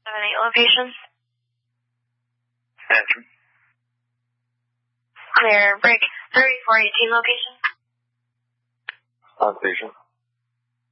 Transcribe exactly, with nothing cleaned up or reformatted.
seven eight location. Answer. Clear. Break thirty-four eighteen location. On station.